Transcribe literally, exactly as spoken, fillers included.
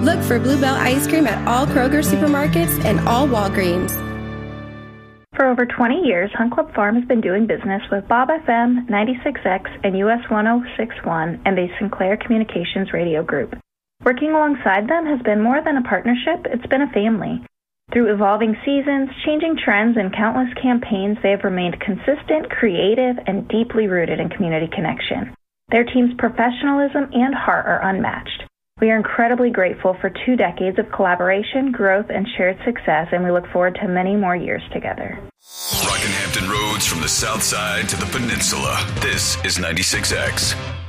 Look for Bluebell ice cream at all Kroger supermarkets and all Walgreens. For over twenty years, Hunt Club Farm has been doing business with Bob F M, ninety-six X, and U S one oh six point one, and the Sinclair Communications Radio Group. Working alongside them has been more than a partnership, it's been a family. Through evolving seasons, changing trends, and countless campaigns, they have remained consistent, creative, and deeply rooted in community connection. Their team's professionalism and heart are unmatched. We are incredibly grateful for two decades of collaboration, growth, and shared success, and we look forward to many more years together. Rockin' Hampton roads from the south side to the peninsula. This is ninety-six X.